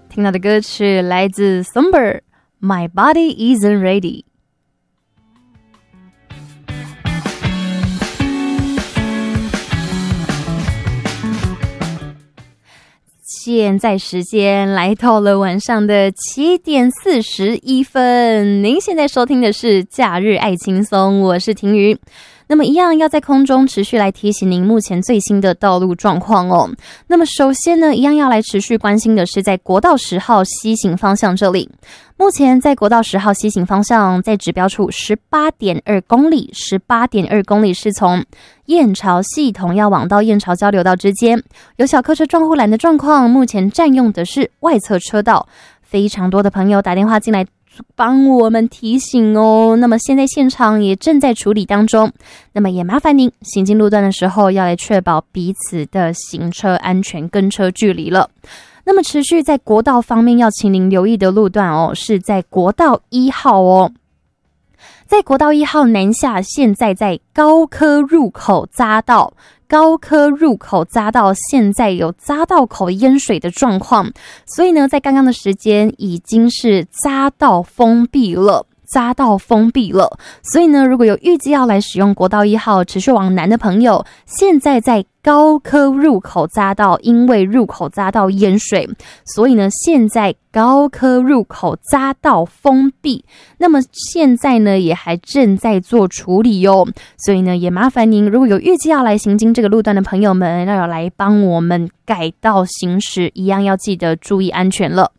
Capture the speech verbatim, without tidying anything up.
听到的歌曲来自 Somber My Body Isn't Ready。现在时间来到了晚上的七点四十一分，您现在收听的是假日爱轻松，我是婷瑜。那么一样要在空中持续来提醒您目前最新的道路状况哦。那么首先呢，一样要来持续关心的是在国道十号西行方向这里。目前在国道十号西行方向，在指标处 十八点二公里 十八点二公里是从燕巢系统要往到燕巢交流道之间，有小客车撞护栏的状况，目前占用的是外侧车道，非常多的朋友打电话进来帮我们提醒哦。那么现在现场也正在处理当中，那么也麻烦您行进路段的时候要来确保彼此的行车安全跟车距离了。那么持续在国道方面要请您留意的路段哦，是在国道一号哦。在国道一号南下，现在在高科入口匝道，高科入口匝道现在有匝道口淹水的状况，所以呢，在刚刚的时间已经是匝道封闭了。匝道封闭了，所以呢，如果有预计要来使用国道一号持续往南的朋友，现在在高科入口匝道，因为入口匝道淹水，所以呢，现在高科入口匝道封闭。那么现在呢，也还正在做处理哟、哦，所以呢，也麻烦您，如果有预计要来行经这个路段的朋友们，要来帮我们改道行驶，一样要记得注意安全了。